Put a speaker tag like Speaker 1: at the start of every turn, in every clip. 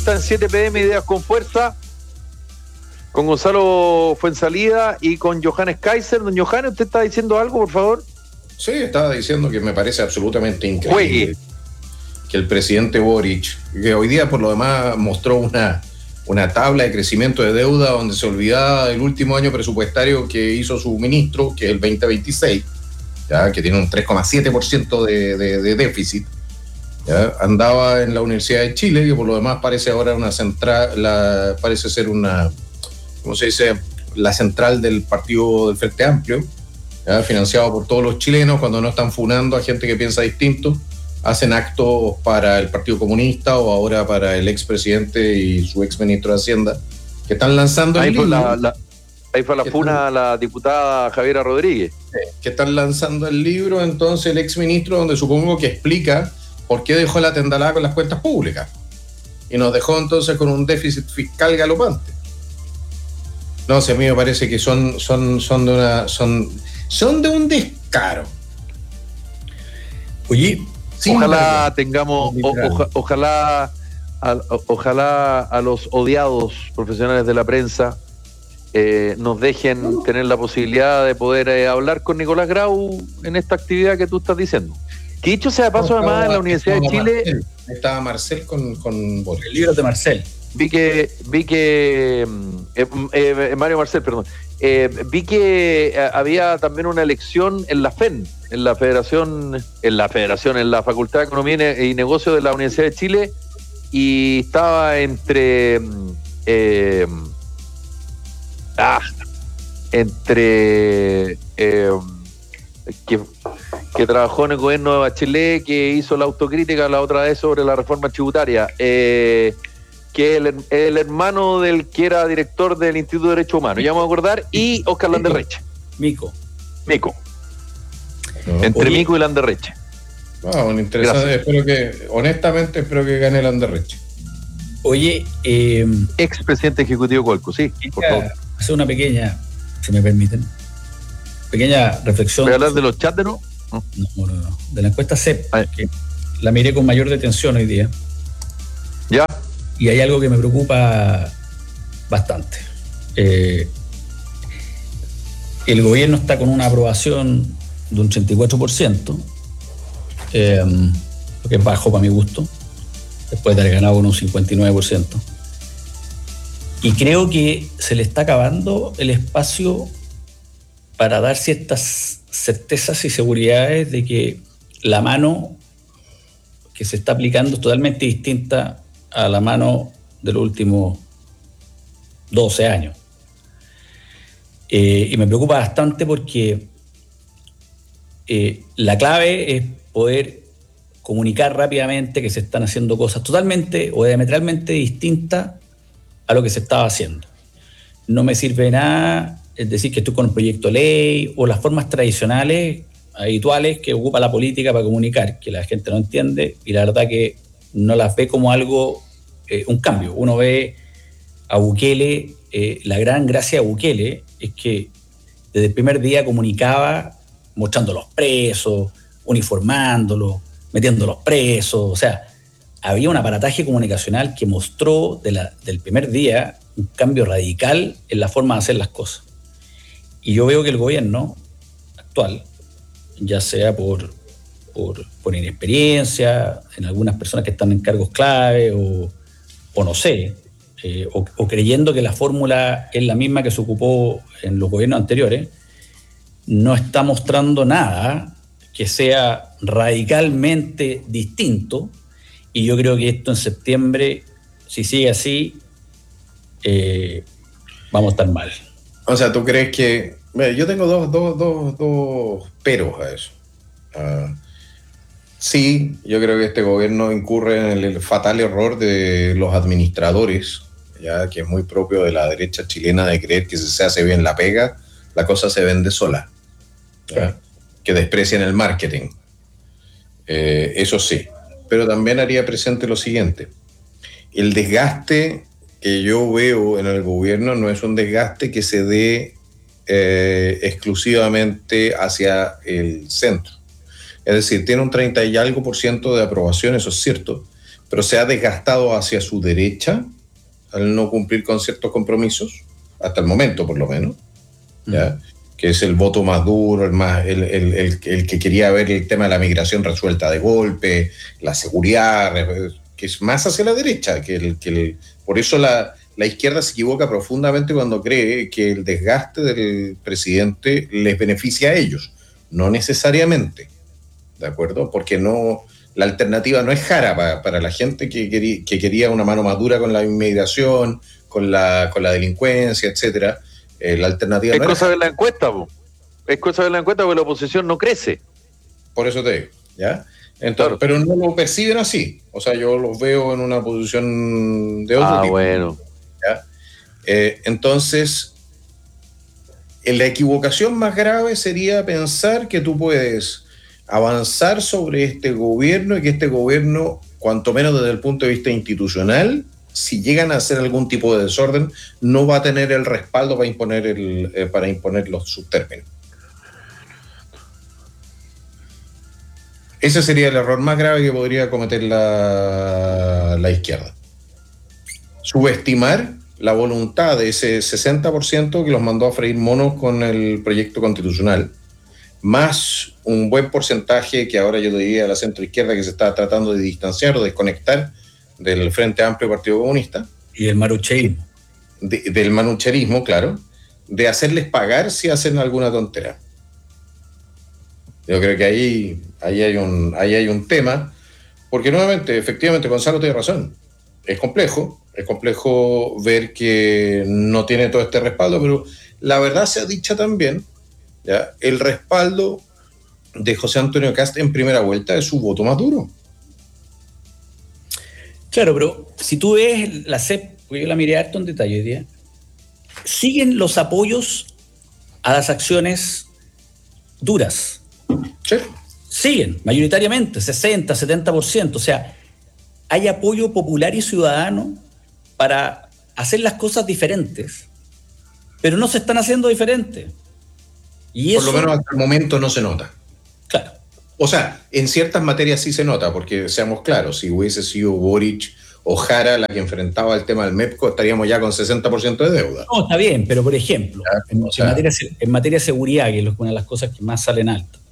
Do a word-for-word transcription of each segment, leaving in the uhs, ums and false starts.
Speaker 1: Está en siete pe eme Ideas con Fuerza, con Gonzalo Fuenzalida y con Johannes Kaiser. Don Johannes, ¿usted está diciendo algo, por favor?
Speaker 2: Sí, estaba diciendo que me parece absolutamente increíble
Speaker 1: Juegue.
Speaker 2: que el presidente Boric, que hoy día por lo demás mostró una, una tabla de crecimiento de deuda donde se olvidaba el último año presupuestario que hizo su ministro, que es el veinte veintiséis, ¿ya? Que tiene un tres coma siete por ciento de, de, de déficit. ¿Ya? Andaba en la Universidad de Chile, que por lo demás parece ahora una central, la, parece ser una, ¿cómo se dice? La central del partido del Frente Amplio, ¿ya? Financiado por todos los chilenos. Cuando no están funando a gente que piensa distinto, hacen actos para el Partido Comunista o ahora para el expresidente y su exministro de Hacienda, que están lanzando
Speaker 1: ahí
Speaker 2: el
Speaker 1: fue
Speaker 2: libro.
Speaker 1: La, la, ahí fue la funa a la diputada Javiera Rodríguez.
Speaker 2: Que están lanzando el libro, entonces, el exministro, donde supongo que explica por qué dejó la tendalada con las cuentas públicas y nos dejó entonces con un déficit fiscal galopante. No sé, a mí me parece que son, son, son, de, una, son, son de un descaro.
Speaker 3: Oye,
Speaker 1: sí, ojalá tengamos, o, oja, ojalá, a, ojalá a los odiados profesionales de la prensa eh, nos dejen tener la posibilidad de poder eh, hablar con Nicolás Grau en esta actividad que tú estás diciendo. Que dicho sea de paso, no, además, en la Universidad de Chile...
Speaker 2: Marcel. Estaba Marcel con, con Borges.
Speaker 3: El libro de Marcel.
Speaker 1: Vi que... Vi que eh, eh, Mario Marcel, perdón. Eh, vi que eh, había también una elección en la F E N, en la Federación, en la Federación, en la Facultad de Economía y Negocios de la Universidad de Chile, y estaba entre... Eh, ah, entre... Eh, que... que trabajó en el gobierno de Bachelet, que hizo la autocrítica la otra vez sobre la reforma tributaria, eh, que el, el hermano del que era director del Instituto de Derechos Humanos, ya vamos a acordar, y Oscar Landerreche.
Speaker 3: Mico.
Speaker 1: Mico.
Speaker 2: No,
Speaker 1: Entre
Speaker 2: oye,
Speaker 1: Mico y Landerreche.
Speaker 2: Wow, interesante. Espero que, honestamente, espero que gane Landerreche.
Speaker 3: Oye, eh,
Speaker 1: expresidente ejecutivo Colco, sí, por favor.
Speaker 3: Hacer una pequeña, si me permiten, pequeña reflexión.
Speaker 1: ¿Voy a hablar de los chats de no?
Speaker 3: No, no, no. De la encuesta C E P, que la miré con mayor detención hoy día.
Speaker 1: Ya.
Speaker 3: Y hay algo que me preocupa bastante. Eh, el gobierno está con una aprobación de un treinta y cuatro por ciento, eh, lo que es bajo para mi gusto, después de haber ganado con un cincuenta y nueve por ciento. Y creo que se le está acabando el espacio para dar ciertas certezas y seguridades de que la mano que se está aplicando es totalmente distinta a la mano de los últimos doce años. Eh, y me preocupa bastante porque eh, la clave es poder comunicar rápidamente que se están haciendo cosas totalmente o diametralmente distintas a lo que se estaba haciendo. No me sirve de nada es decir que estoy con un proyecto de ley o las formas tradicionales, habituales que ocupa la política para comunicar, que la gente no entiende y la verdad que no las ve como algo, eh, un cambio. Uno ve a Bukele, eh, la gran gracia de Bukele es que desde el primer día comunicaba mostrando los presos, uniformándolos, metiendo los presos, o sea, había un aparataje comunicacional que mostró de la, del primer día un cambio radical en la forma de hacer las cosas. Y yo veo que el gobierno actual, ya sea por, por, por inexperiencia, en algunas personas que están en cargos clave, o, o no sé, eh, o, o creyendo que la fórmula es la misma que se ocupó en los gobiernos anteriores, no está mostrando nada que sea radicalmente distinto. Y yo creo que esto en septiembre, si sigue así, eh, vamos a estar mal.
Speaker 2: O sea, ¿tú crees que...? Mira, yo tengo dos, dos, dos, dos peros a eso. Uh, sí, yo creo que este gobierno incurre en el, el fatal error de los administradores, ya que es muy propio de la derecha chilena de creer que si se hace bien la pega, la cosa se vende sola. ¿Ya? Que desprecian el marketing. Eh, eso sí. Pero también haría presente lo siguiente. El desgaste que yo veo en el gobierno no es un desgaste que se dé eh, exclusivamente hacia el centro. Es decir, tiene un treinta y algo por ciento de aprobación, eso es cierto, pero se ha desgastado hacia su derecha al no cumplir con ciertos compromisos, hasta el momento por lo menos, ¿ya? Mm. Que es el voto más duro, el, más, el, el, el, el que quería ver el tema de la migración resuelta de golpe, la seguridad, que es más hacia la derecha. Que el, que el, por eso la, la izquierda se equivoca profundamente cuando cree que el desgaste del presidente les beneficia a ellos. No necesariamente, ¿de acuerdo? Porque no, la alternativa no es Jara para, para la gente que quería, que quería una mano más dura con la inmigración, con la, con la delincuencia, etcétera. Eh, la alternativa
Speaker 1: es
Speaker 2: no
Speaker 1: cosa de la encuesta, bo. es cosa de la encuesta porque la oposición no crece.
Speaker 2: Por eso te digo, ¿ya? Entonces, claro. Pero no lo perciben así. O sea, yo los veo en una posición de otro
Speaker 1: ah,
Speaker 2: tipo.
Speaker 1: Bueno.
Speaker 2: ¿Ya? Eh, entonces, la equivocación más grave sería pensar que tú puedes avanzar sobre este gobierno y que este gobierno, cuanto menos desde el punto de vista institucional, si llegan a hacer algún tipo de desorden, no va a tener el respaldo para imponer, el, eh, para imponer los subtérminos. Ese sería el error más grave que podría cometer la, la izquierda. Subestimar la voluntad de ese sesenta por ciento que los mandó a freír monos con el proyecto constitucional, más un buen porcentaje que ahora yo diría a la centroizquierda que se está tratando de distanciar o desconectar del Frente Amplio y Partido Comunista.
Speaker 3: Y el manucherismo.
Speaker 2: De, del manucherismo, claro, de hacerles pagar si hacen alguna tontera. Yo creo que ahí, ahí, hay un, ahí hay un tema, porque nuevamente, efectivamente, Gonzalo tiene razón. Es complejo, es complejo ver que no tiene todo este respaldo, pero la verdad sea dicha también, ¿ya? El respaldo de José Antonio Kast en primera vuelta es su voto más duro.
Speaker 3: Claro, pero si tú ves la C E P, porque yo la miré harto en detalle hoy día, siguen los apoyos a las acciones duras.
Speaker 2: Sí.
Speaker 3: Siguen, mayoritariamente, sesenta, setenta por ciento. O sea, hay apoyo popular y ciudadano para hacer las cosas diferentes, pero no se están haciendo diferentes. Y
Speaker 2: Por
Speaker 3: eso,
Speaker 2: lo menos hasta el momento no se nota.
Speaker 3: Claro.
Speaker 2: O sea, en ciertas materias sí se nota, porque seamos claros, si hubiese sido Boric o Jara la que enfrentaba el tema del MEPCO, estaríamos ya con sesenta por ciento de deuda.
Speaker 3: No, está bien, pero por ejemplo, ya, en, o sea, en, materia, en materia de seguridad, que es una de las cosas que más salen altas,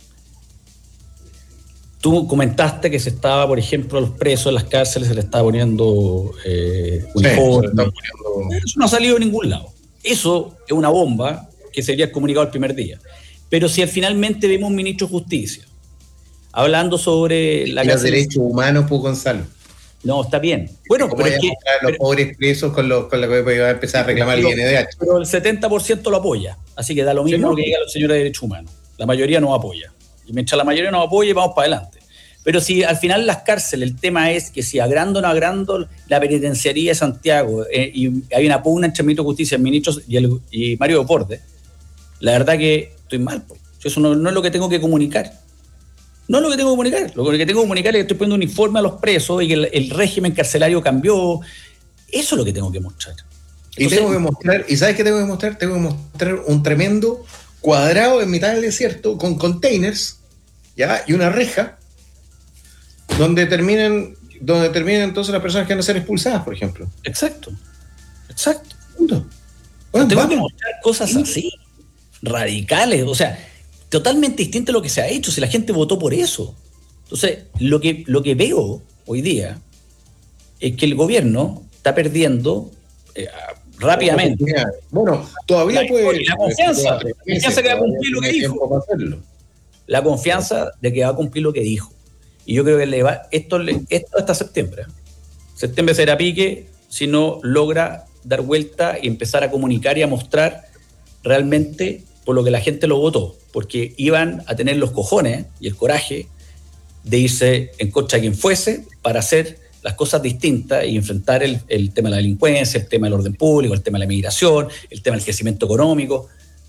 Speaker 3: tú comentaste que se estaba, por ejemplo, a los presos en las cárceles se le estaba poniendo eh, uniforme. Sí, poniendo... Eso no ha salido de ningún lado. Eso es una bomba que se había comunicado el primer día. Pero si finalmente vemos un ministro de Justicia hablando sobre la
Speaker 2: los derechos humanos, pues, Gonzalo.
Speaker 3: No, está bien. Bueno,
Speaker 2: pero es que los pero, pobres presos con, los, con la que va a empezar a reclamar
Speaker 3: pero,
Speaker 2: el I N D H.
Speaker 3: Pero el setenta por ciento lo apoya, así que da lo mismo sí, no. lo que digan los señores de derechos humanos. La mayoría no apoya. Y mientras la mayoría no apoye, vamos para adelante. Pero si al final las cárceles, el tema es que si agrando o no agrando la penitenciaría de Santiago eh, y hay una pugna entre el ministro de Justicia, el ministro y, el, y Mario Deportes, la verdad que estoy mal, pues. Eso no, no es lo que tengo que comunicar. No es lo que tengo que comunicar. Lo que tengo que comunicar es que estoy poniendo un informe a los presos y que el, el régimen carcelario cambió. Eso es lo que tengo que mostrar.
Speaker 2: Entonces, y tengo que mostrar, ¿y sabes qué tengo que mostrar? Tengo que mostrar un tremendo cuadrado en mitad del desierto con containers, ¿ya? Y una reja donde terminen, donde terminen entonces las personas que van a ser expulsadas, por ejemplo.
Speaker 3: Exacto. Exacto. Bueno, bueno, tengo vamos. que mostrar cosas así, radicales, o sea, totalmente distinto a lo que se ha hecho, si la gente votó por eso. Entonces, lo que, lo que veo hoy día es que el gobierno está perdiendo eh, rápidamente.
Speaker 2: Bueno, todavía
Speaker 3: la,
Speaker 2: puede...
Speaker 3: La confianza, la confianza que va a cumplir lo que dijo. La confianza de que va a cumplir lo que dijo. Y yo creo que le va, esto, esto hasta septiembre. Septiembre será pique si no logra dar vuelta y empezar a comunicar y a mostrar realmente por lo que la gente lo votó, porque iban a tener los cojones y el coraje de irse en contra de quien fuese para hacer las cosas distintas y enfrentar el, el tema de la delincuencia, el tema del orden público, el tema de la migración, el tema del crecimiento económico.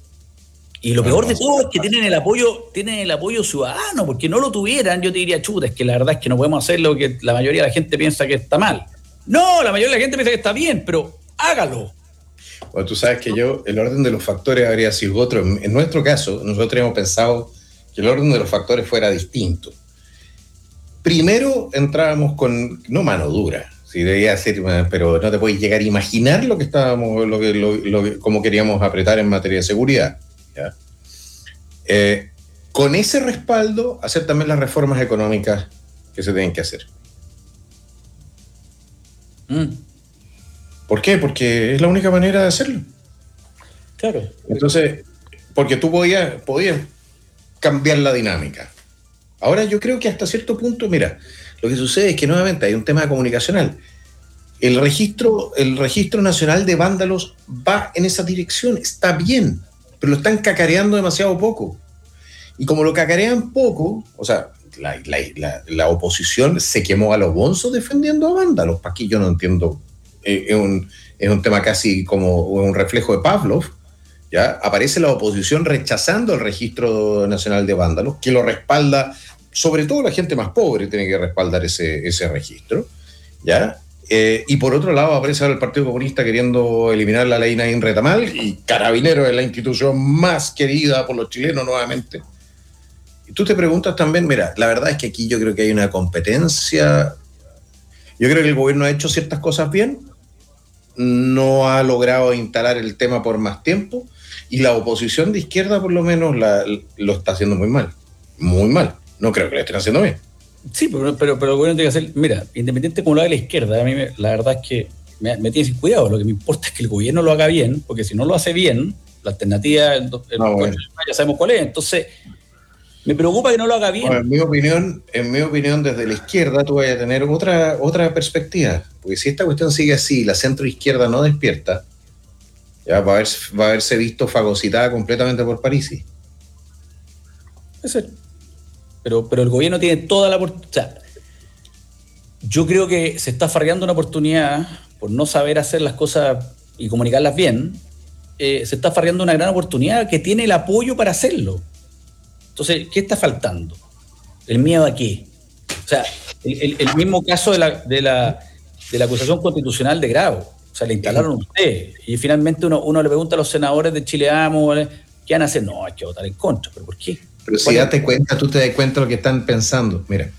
Speaker 3: Y lo peor de todo es que tienen el apoyo, tienen el apoyo ciudadano, porque no lo tuvieran, yo te diría, chuta, es que la verdad es que no podemos hacer lo que la mayoría de la gente piensa que está mal. No, la mayoría de la gente piensa que está bien, pero hágalo.
Speaker 2: Bueno, tú sabes que yo, el orden de los factores habría sido otro. En nuestro caso, nosotros hemos pensado que el orden de los factores fuera distinto. primero entrábamos con, no mano dura, sí, debía ser, pero no te puedes llegar a imaginar lo que estábamos, lo que, lo, lo que, cómo queríamos apretar en materia de seguridad. ¿Ya? Eh, con ese respaldo, hacer también las reformas económicas que se tienen que hacer.
Speaker 3: Mm.
Speaker 2: ¿Por qué? Porque es la única manera de hacerlo.
Speaker 3: Claro.
Speaker 2: Entonces, porque tú podías, podías cambiar la dinámica. Ahora yo creo que hasta cierto punto, mira, lo que sucede es que nuevamente hay un tema comunicacional. El registro, el registro nacional de vándalos va en esa dirección, está bien, pero lo están cacareando demasiado poco. Y como lo cacarean poco, o sea, la, la, la, la oposición se quemó a los bonzos defendiendo a vándalos. Para aquí yo no entiendo, eh, es, un, es un tema casi como un reflejo de Pavlov. ¿Ya? Aparece la oposición rechazando el registro nacional de vándalos, que lo respalda, sobre todo la gente más pobre tiene que respaldar ese, ese registro, ¿ya? Eh, y por otro lado aparece el Partido Comunista queriendo eliminar la ley Naín Retamal, y Carabineros es la institución más querida por los chilenos nuevamente. Y tú te preguntas también, mira, la verdad es que aquí yo creo que hay una competencia, yo creo que el gobierno ha hecho ciertas cosas bien, no ha logrado instalar el tema por más tiempo, y la oposición de izquierda por lo menos la, lo está haciendo muy mal, muy mal. No creo que lo estén haciendo bien.
Speaker 3: Sí, pero, pero, pero el gobierno tiene que hacer, mira, independiente como lo haga la izquierda, a mí me, la verdad es que me, me tiene sin cuidado. Lo que me importa es que el gobierno lo haga bien, porque si no lo hace bien, la alternativa el, el,
Speaker 2: no, bueno.
Speaker 3: ya sabemos cuál es. Entonces, me preocupa que no lo haga bien.
Speaker 2: Bueno, en mi opinión, en mi opinión, desde la izquierda tú vas a tener otra, otra perspectiva, porque si esta cuestión sigue así, la centro izquierda no despierta, ya va a, haber, va a haberse visto fagocitada completamente por Parisi.
Speaker 3: Es ser. Pero, pero el gobierno tiene toda la oportunidad. O sea, yo creo que se está farreando una oportunidad por no saber hacer las cosas y comunicarlas bien. Eh, se está farreando una gran oportunidad que tiene el apoyo para hacerlo. Entonces, ¿qué está faltando? ¿El miedo a qué? O sea, el, el, el mismo caso de la, de, la, de la acusación constitucional de Grau. O sea, le instalaron a usted. Y finalmente uno, uno le pregunta a los senadores de Chile Vamos, ¿qué van a hacer? No, hay que votar en contra. ¿Pero por qué?
Speaker 2: Pero si date cuenta, tú te das cuenta de lo que están pensando. Mira,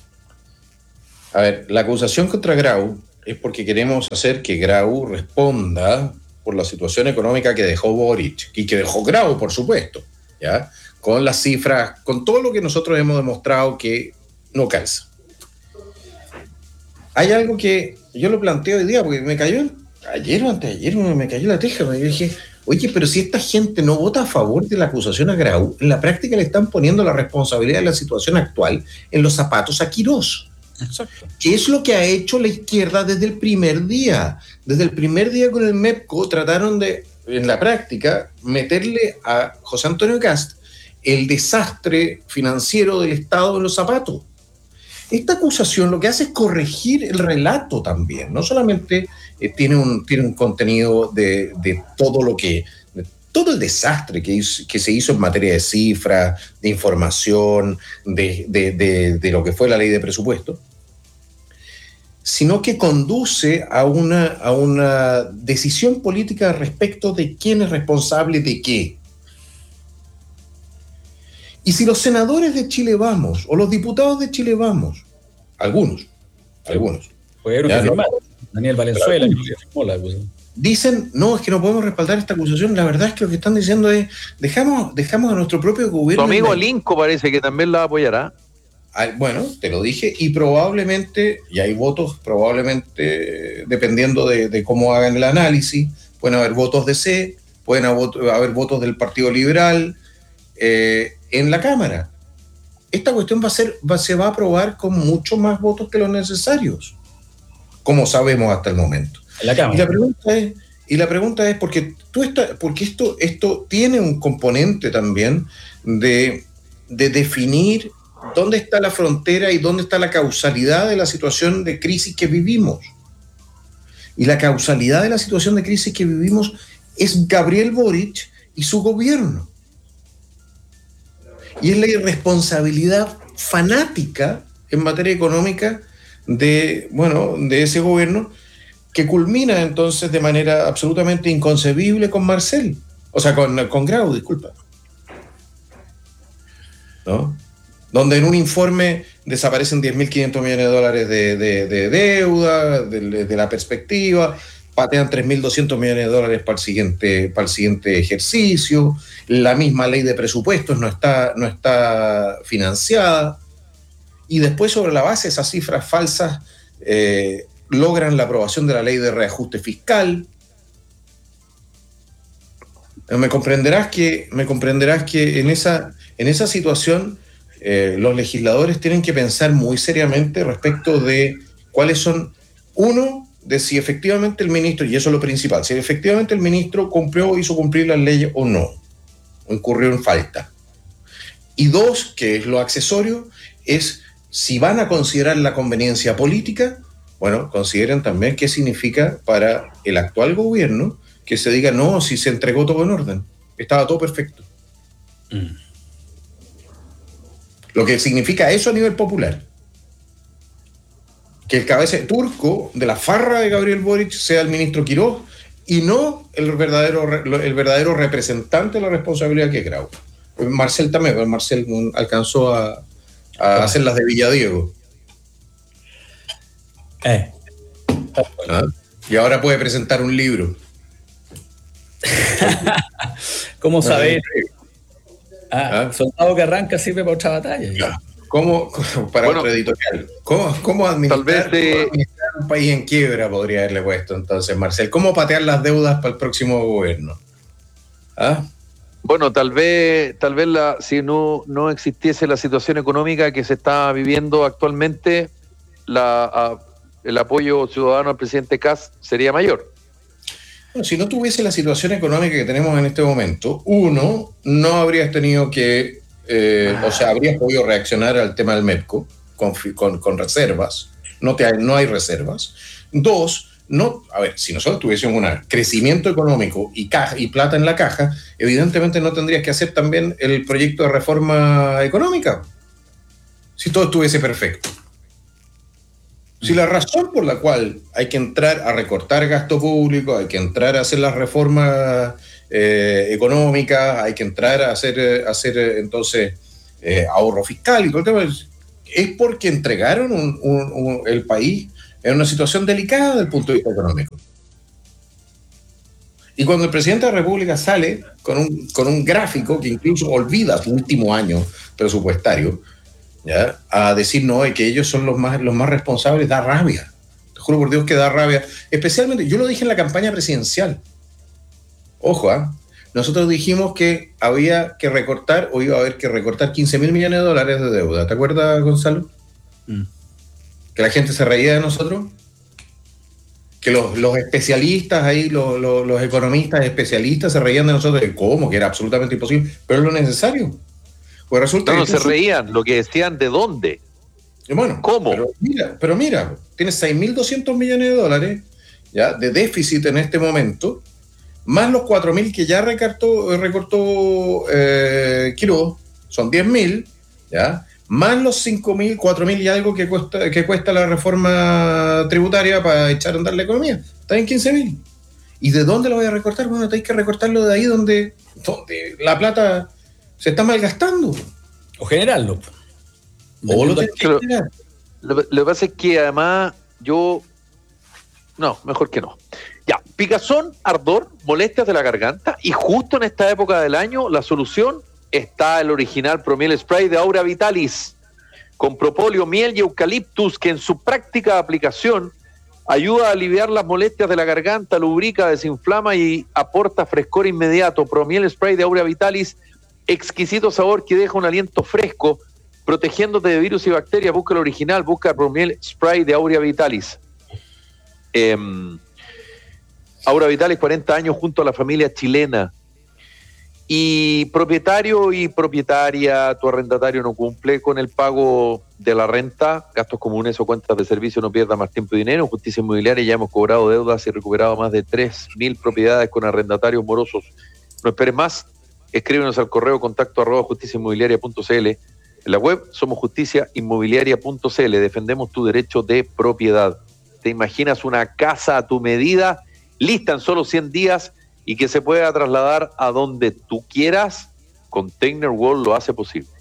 Speaker 2: a ver, la acusación contra Grau es porque queremos hacer que Grau responda por la situación económica que dejó Boric y que dejó Grau, por supuesto, ¿ya? Con las cifras, con todo lo que nosotros hemos demostrado que no calza. Hay algo que yo lo planteo hoy día, porque me cayó, ayer o antes de ayer me cayó la teja, me dije, oye, pero si esta gente no vota a favor de la acusación a Grau, en la práctica le están poniendo la responsabilidad de la situación actual en los zapatos a Quirós. Exacto. ¿Qué es lo que ha hecho la izquierda desde el primer día? Desde el primer día con el MEPCO trataron de, en la práctica, meterle a José Antonio Kast el desastre financiero del Estado en los zapatos. Esta acusación lo que hace es corregir el relato también, no solamente eh, tiene, un, tiene un contenido de, de todo lo que, de todo el desastre que, hizo, que se hizo en materia de cifras, de información, de, de, de, de lo que fue la ley de presupuesto, sino que conduce a una, a una decisión política respecto de quién es responsable de qué. Y si los senadores de Chile Vamos, o los diputados de Chile Vamos, algunos, algunos,
Speaker 3: ya, no, Daniel Valenzuela, que firmó la acusación,
Speaker 2: dicen, no, es que no podemos respaldar esta acusación, la verdad es que lo que están diciendo es, dejamos, dejamos a nuestro propio gobierno...
Speaker 1: Tu amigo Linco parece que también la apoyará.
Speaker 2: Bueno, te lo dije, y probablemente, y hay votos, probablemente, dependiendo de, de cómo hagan el análisis, pueden haber votos de C, pueden haber votos del Partido Liberal, eh, en la Cámara. Esta cuestión va a ser, va, se va a aprobar con mucho más votos que los necesarios, como sabemos hasta el momento.
Speaker 3: En la Cámara.
Speaker 2: Y la pregunta es, y la pregunta es porque, tú está, porque esto, esto tiene un componente también de, de definir dónde está la frontera y dónde está la causalidad de la situación de crisis que vivimos. Y la causalidad de la situación de crisis que vivimos es Gabriel Boric y su gobierno. Y es la irresponsabilidad fanática en materia económica de, bueno, de ese gobierno, que culmina entonces de manera absolutamente inconcebible con Marcel, o sea, con, con Grau, disculpa. ¿No? donde en un informe desaparecen diez mil quinientos millones de dólares de, de, de deuda, de, de la perspectiva, patean tres mil doscientos millones de dólares para el siguiente, para el siguiente ejercicio, la misma ley de presupuestos no está, no está financiada, y después sobre la base de esas cifras falsas eh, logran la aprobación de la ley de reajuste fiscal. Me comprenderás que, me comprenderás que en esa, en esa situación eh, los legisladores tienen que pensar muy seriamente respecto de cuáles son, uno, de si efectivamente el ministro, y eso es lo principal, si efectivamente el ministro cumplió o hizo cumplir las leyes o no, o incurrió en falta. Y dos, que es lo accesorio, es si van a considerar la conveniencia política, bueno, consideren también qué significa para el actual gobierno que se diga, no, si se entregó todo en orden, estaba todo perfecto. Mm. Lo que significa eso a nivel popular. Que el cabeza de turco de la farra de Gabriel Boric sea el ministro Quirós y no el verdadero, el verdadero representante de la responsabilidad que es Grau. Marcel también, Marcel alcanzó a, a hacer las de Villadiego.
Speaker 3: Eh.
Speaker 2: ¿Ah? Y ahora puede presentar un libro.
Speaker 3: ¿Cómo saber? Ah, ¿Ah? Soldado que arranca sirve para otra batalla.
Speaker 2: Ya. ¿Cómo, para bueno, otro editorial, ¿cómo, cómo, administrar,
Speaker 1: tal vez de...
Speaker 2: ¿cómo administrar un país en quiebra? Podría haberle puesto entonces, Marcel. ¿Cómo patear las deudas para el próximo gobierno? ¿Ah?
Speaker 1: Bueno, tal vez, tal vez la, si no, no existiese la situación económica que se está viviendo actualmente, la, a, el apoyo ciudadano al presidente Kast sería mayor.
Speaker 2: Bueno, si no tuviese la situación económica que tenemos en este momento, uno, no habrías tenido que, eh, o sea, habrías podido reaccionar al tema del MEPCO con, con, con reservas, no, te hay, no hay reservas. Dos, no, a ver, si nosotros tuviésemos un crecimiento económico y, caja, y plata en la caja, evidentemente no tendrías que hacer también el proyecto de reforma económica, si todo estuviese perfecto. Si la razón por la cual hay que entrar a recortar gasto público, hay que entrar a hacer las reformas eh, económicas, hay que entrar a hacer, a hacer entonces eh, ahorro fiscal y todo el tema, es, es porque entregaron un, un, un, el país en una situación delicada desde el punto de vista económico. Y cuando el presidente de la República sale con un, con un gráfico que incluso olvida su último año presupuestario, ¿ya?, a decir no, que ellos son los más, los más responsables, da rabia. Te juro por Dios que da rabia. Especialmente, yo lo dije en la campaña presidencial. Ojo, ¿eh? Nosotros dijimos que había que recortar, o iba a haber que recortar quince mil millones de dólares de deuda. ¿Te acuerdas, Gonzalo? Mm. Que la gente se reía de nosotros. Que los, los especialistas ahí, los, los, los economistas especialistas se reían de nosotros. ¿Cómo? Que era absolutamente imposible. Pero es lo necesario. Pues resulta
Speaker 1: no, no
Speaker 2: que
Speaker 1: se reían, lo que decían de dónde.
Speaker 2: Bueno,
Speaker 1: ¿cómo?
Speaker 2: Pero mira, pero mira, tienes seis mil doscientos millones de dólares ya de déficit en este momento, más los cuatro mil que ya recortó, recortó eh, Quirós, son diez mil, ya, más los cinco mil, cuatro mil y algo que cuesta, que cuesta la reforma tributaria para echar a andar la economía. Está en quince mil. ¿Y de dónde lo voy a recortar? Bueno, tenéis que recortarlo de ahí donde, donde la plata se está malgastando.
Speaker 3: O generarlo.
Speaker 1: O lo, que lo, lo, lo que pasa es que además yo... No, mejor que no. Ya, picazón, ardor, molestias de la garganta, y justo en esta época del año la solución está el original Promiel Spray de Aura Vitalis, con propóleo, miel y eucaliptus, que en su práctica aplicación ayuda a aliviar las molestias de la garganta, lubrica, desinflama y aporta frescor inmediato. Promiel Spray de Aura Vitalis, exquisito sabor que deja un aliento fresco, protegiéndote de virus y bacterias. Busca el original, busca Promiel Spray de Aura Vitalis. Eh, Aura Vitalis, cuarenta años junto a la familia chilena. Y propietario y propietaria, tu arrendatario no cumple con el pago de la renta, gastos comunes o cuentas de servicio, no pierda más tiempo y dinero. En Justicia Inmobiliaria ya hemos cobrado deudas y recuperado más de tres mil propiedades con arrendatarios morosos. No esperes más. Escríbenos al correo contacto arroba justicia inmobiliaria punto c l. En la web somos justicia inmobiliaria punto c l. Defendemos tu derecho de propiedad. ¿Te imaginas una casa a tu medida, lista en solo cien días y que se pueda trasladar a donde tú quieras? Container World lo hace posible.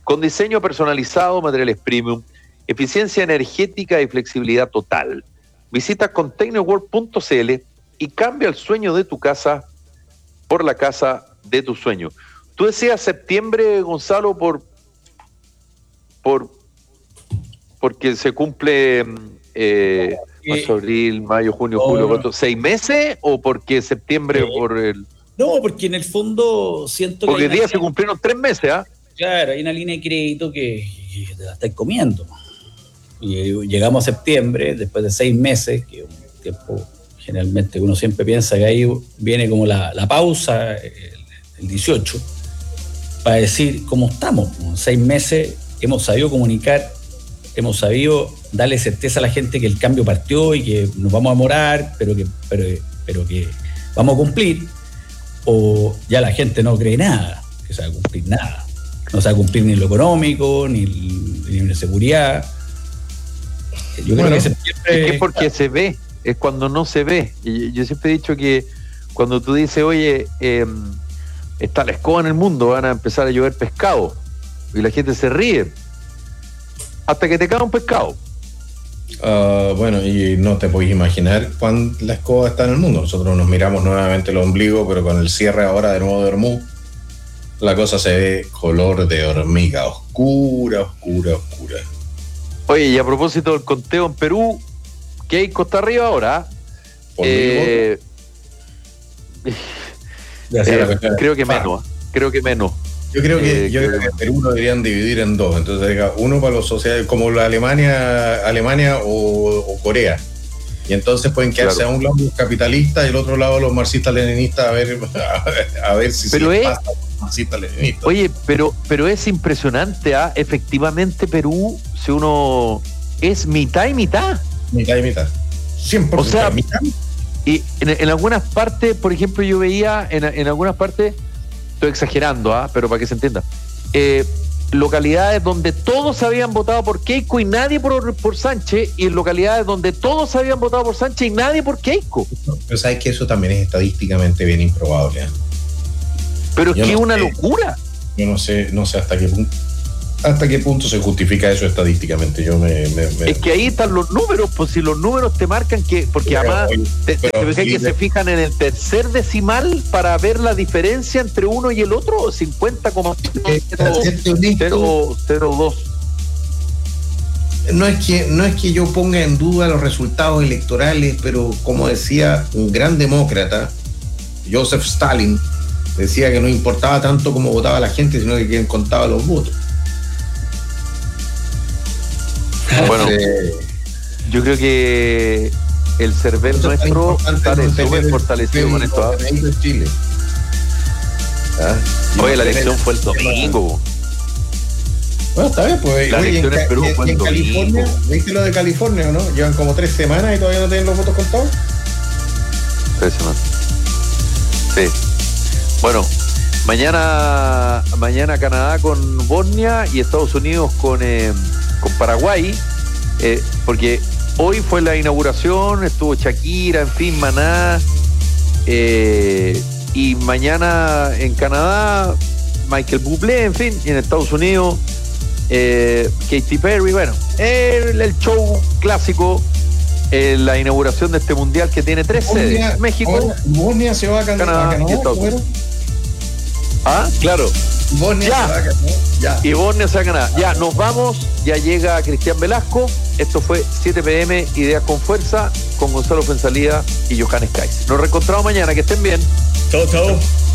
Speaker 1: con diseño personalizado, materiales premium, eficiencia energética y flexibilidad total. Visita containerworld punto c l y cambia el sueño de tu casa por la casa de tu sueño. Tú decías septiembre, Gonzalo, por, por porque se cumple eh, marzo, abril, mayo, junio,
Speaker 3: no,
Speaker 1: julio,
Speaker 3: no.
Speaker 1: agosto, ¿seis meses o porque septiembre
Speaker 3: Sí.
Speaker 1: por el...?
Speaker 3: No, porque en el fondo siento
Speaker 1: Porque
Speaker 3: que...
Speaker 1: hoy
Speaker 3: hay
Speaker 1: día
Speaker 3: una-
Speaker 1: se cumplieron tres meses, ¿ah?
Speaker 3: Claro, hay una línea de crédito que, que te la estáis comiendo. Y llegamos a septiembre, después de seis meses, que es un tiempo generalmente uno siempre piensa que ahí viene como la, la pausa, el, el dieciocho, para decir cómo estamos. En seis meses hemos sabido comunicar, hemos sabido darle certeza a la gente que el cambio partió y que nos vamos a demorar, pero que, pero, pero que vamos a cumplir, o ya la gente no cree nada, que se va a cumplir nada. No se va a cumplir ni lo económico, ni, ni la seguridad. Yo
Speaker 2: Bueno,
Speaker 3: creo que septiembre...
Speaker 1: Es que porque se ve, es cuando no se ve. Y yo siempre he dicho que cuando tú dices, oye, eh, está la escoba en el mundo, van a empezar a llover pescado, y la gente se ríe, hasta que te cae un pescado.
Speaker 2: Uh, bueno, y no te podéis imaginar cuándo la escoba está en el mundo. Nosotros nos miramos nuevamente el ombligo, pero con el cierre ahora de nuevo de Hormuz, la cosa se ve color de hormiga, oscura, oscura, oscura.
Speaker 1: Oye, y a propósito del conteo en Perú, que hay costa arriba ahora,
Speaker 2: Por
Speaker 1: eh,
Speaker 2: mí,
Speaker 1: eh, creo que menos, creo que menos.
Speaker 2: Yo creo que,
Speaker 1: eh,
Speaker 2: yo
Speaker 1: creo
Speaker 2: creo que
Speaker 1: que-
Speaker 2: Perú lo deberían dividir en dos. Entonces, diga, uno para los sociales, como la Alemania, Alemania o, o Corea. Y entonces pueden quedarse
Speaker 1: Claro.
Speaker 2: a un lado los capitalistas y al otro lado los marxistas-leninistas a ver, a ver si
Speaker 1: Pero
Speaker 2: se
Speaker 1: es-
Speaker 2: pasa a los marxistas-leninistas.
Speaker 1: Oye, pero, pero es impresionante, ¿ah? Efectivamente Perú, si uno es mitad y mitad.
Speaker 2: Mitad y mitad. cien por ciento
Speaker 1: O sea,
Speaker 2: mitad.
Speaker 1: Y en, en algunas partes, por ejemplo, yo veía en, en algunas partes, estoy exagerando, ¿ah? Pero para que se entienda, eh, localidades donde todos habían votado por Keiko y nadie por, por Sánchez, y en localidades donde todos habían votado por Sánchez y nadie por Keiko.
Speaker 2: Pero sabes que eso también es estadísticamente bien improbable. ¿eh?
Speaker 1: Pero es
Speaker 2: Yo
Speaker 1: que es
Speaker 2: no
Speaker 1: una
Speaker 2: sé.
Speaker 1: locura.
Speaker 2: Yo no sé, no sé hasta qué punto, hasta qué punto se justifica eso estadísticamente. Yo me, me, me-
Speaker 1: Es que ahí están los números, pues si los números te marcan que, porque
Speaker 2: Pero,
Speaker 1: además
Speaker 2: oye,
Speaker 1: te, te
Speaker 2: pero,
Speaker 1: fijas que
Speaker 2: sí,
Speaker 1: se fijan en el tercer decimal para ver la diferencia entre uno y el otro, cincuenta coma
Speaker 2: para serte honesto,
Speaker 1: cero dos.
Speaker 2: no es que no es que yo ponga en duda los resultados electorales, pero como decía un gran demócrata, Joseph Stalin, decía que no importaba tanto cómo votaba la gente, sino que quién contaba los votos.
Speaker 1: Bueno,
Speaker 2: Entonces,
Speaker 1: yo creo que el cervel
Speaker 2: eso es tan
Speaker 1: nuestro
Speaker 2: importante
Speaker 1: está
Speaker 2: mantener
Speaker 1: súper
Speaker 2: el
Speaker 1: fortalecido con esto. ¿ah?
Speaker 2: ordenadito en Chile. ¿Ah? Y
Speaker 1: Oye, la
Speaker 2: mantener
Speaker 1: elección
Speaker 2: el
Speaker 1: fue el
Speaker 2: sistema-
Speaker 1: domingo.
Speaker 2: Bueno, está bien, pues.
Speaker 1: La
Speaker 2: Oye,
Speaker 1: elección
Speaker 2: en,
Speaker 1: en Perú
Speaker 2: Ca- y-
Speaker 1: fue
Speaker 2: y
Speaker 1: el
Speaker 2: en California,
Speaker 1: domingo.
Speaker 2: ¿viste lo de California o no? Llevan como tres semanas y todavía no tienen los votos contados.
Speaker 1: Impresionante. Sí. Bueno, mañana, mañana Canadá con Bosnia y Estados Unidos con, eh, con Paraguay, eh, porque hoy fue la inauguración, estuvo Shakira, en fin, Maná, eh, y mañana en Canadá Michael Bublé, en fin, y en Estados Unidos eh, Katy Perry, bueno, el, el show clásico, eh, la inauguración de este mundial que tiene tres
Speaker 2: Bosnia-
Speaker 1: sedes, México,
Speaker 2: ahora, Bosnia se va a Can-
Speaker 1: Canadá
Speaker 2: a Canadá.
Speaker 1: y Estados
Speaker 2: ¿cómo era?
Speaker 1: ah, claro,
Speaker 2: Bosnia
Speaker 1: Ya.
Speaker 2: se va a Canadá. Ya.
Speaker 1: y Bosnia se va a ganar. Ya, nos vamos, ya llega Cristian Velasco, esto fue siete pe eme, Ideas con Fuerza, con Gonzalo Fuenzalía y Johannes Kais. Nos reencontramos mañana, que estén bien.
Speaker 3: Chao, chao.